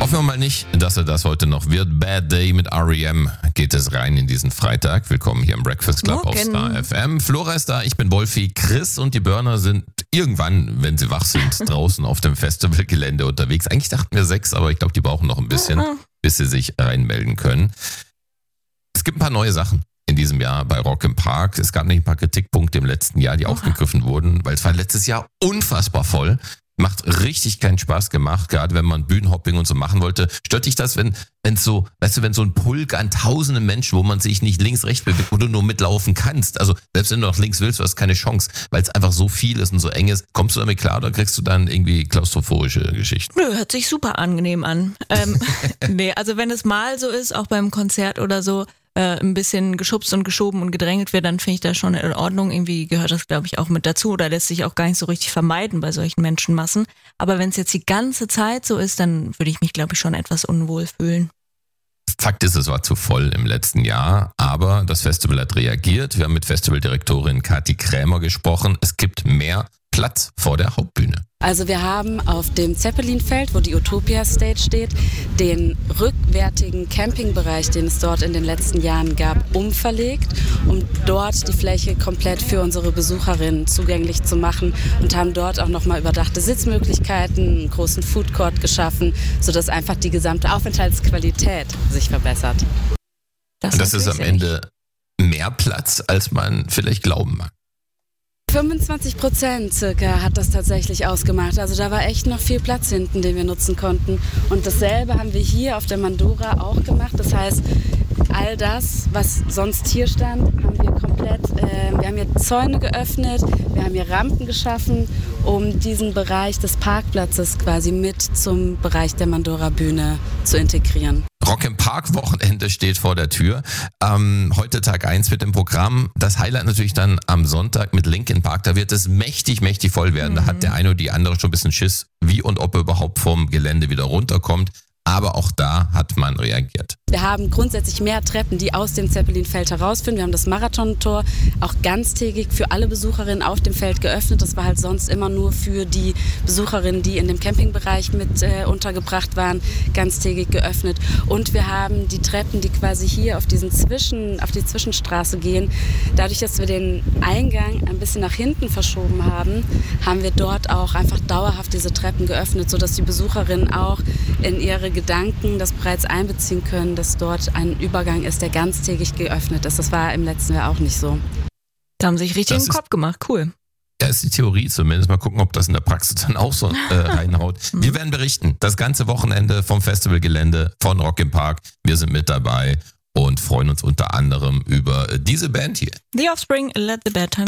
Hoffen wir mal nicht, dass er das heute noch wird. Bad Day mit R.E.M. geht es rein in diesen Freitag. Willkommen hier im Breakfast Club auf Star FM. Flora ist da, ich bin Wolfi. Chris und die Burner sind irgendwann, wenn sie wach sind, draußen auf dem Festivalgelände unterwegs. Eigentlich dachten wir 6, aber ich glaube, die brauchen noch ein bisschen, bis sie sich reinmelden können. Es gibt ein paar neue Sachen in diesem Jahr bei Rock im Park. Es gab nämlich ein paar Kritikpunkte im letzten Jahr, die aufgegriffen wurden, weil es war letztes Jahr unfassbar voll. Macht richtig keinen Spaß gemacht, gerade wenn man Bühnenhopping und so machen wollte. Stört dich das, wenn so ein Pulk an tausenden Menschen, wo man sich nicht links, rechts bewegt, wo du nur mitlaufen kannst. Also selbst wenn du nach links willst, du hast keine Chance, weil es einfach so viel ist und so eng ist. Kommst du damit klar oder kriegst du dann irgendwie klaustrophobische Geschichten? Nö, hört sich super angenehm an. Nee, also wenn es mal so ist, auch beim Konzert oder so, ein bisschen geschubst und geschoben und gedrängelt wird, dann finde ich das schon in Ordnung. Irgendwie gehört das, glaube ich, auch mit dazu oder lässt sich auch gar nicht so richtig vermeiden bei solchen Menschenmassen. Aber wenn es jetzt die ganze Zeit so ist, dann würde ich mich, glaube ich, schon etwas unwohl fühlen. Fakt ist, es war zu voll im letzten Jahr, aber das Festival hat reagiert. Wir haben mit Festivaldirektorin Kathi Krämer gesprochen. Es gibt mehr Platz vor der Hauptbühne. Also wir haben auf dem Zeppelin-Feld, wo die Utopia Stage steht, den rückwärtigen Campingbereich, den es dort in den letzten Jahren gab, umverlegt, um dort die Fläche komplett für unsere Besucherinnen zugänglich zu machen und haben dort auch nochmal überdachte Sitzmöglichkeiten, einen großen Foodcourt geschaffen, sodass einfach die gesamte Aufenthaltsqualität sich verbessert. Das ist am Ende mehr Platz, als man vielleicht glauben mag. 25% circa hat das tatsächlich ausgemacht. Also da war echt noch viel Platz hinten, den wir nutzen konnten. Und dasselbe haben wir hier auf der Mandora auch gemacht. Das heißt, all das, was sonst hier stand, haben wir komplett, wir haben hier Zäune geöffnet, wir haben hier Rampen geschaffen, um diesen Bereich des Parkplatzes quasi mit zum Bereich der Mandora-Bühne zu integrieren. Rock im Park Wochenende steht vor der Tür. Heute Tag 1 mit dem Programm. Das Highlight natürlich dann am Sonntag mit Linkin Park. Da wird es mächtig voll werden. Da hat der eine oder die andere schon ein bisschen Schiss, wie und ob er überhaupt vom Gelände wieder runterkommt. Aber auch da hat man reagiert. Wir haben grundsätzlich mehr Treppen, die aus dem Zeppelin-Feld herausführen. Wir haben das Marathontor auch ganztägig für alle Besucherinnen auf dem Feld geöffnet. Das war halt sonst immer nur für die Besucherinnen, die in dem Campingbereich mit untergebracht waren, ganztägig geöffnet. Und wir haben die Treppen, die quasi hier auf die Zwischenstraße gehen. Dadurch, dass wir den Eingang ein bisschen nach hinten verschoben haben, haben wir dort auch einfach dauerhaft diese Treppen geöffnet, sodass die Besucherinnen auch in ihre Gedanken das bereits einbeziehen können, dass dort ein Übergang ist, der ganztägig geöffnet ist. Das war im letzten Jahr auch nicht so. Da haben sie sich richtig in den Kopf gemacht. Cool. Ja, ist die Theorie zumindest. Mal gucken, ob das in der Praxis dann auch so reinhaut. Wir werden berichten. Das ganze Wochenende vom Festivalgelände von Rock im Park. Wir sind mit dabei und freuen uns unter anderem über diese Band hier. The Offspring, Let the Bad Times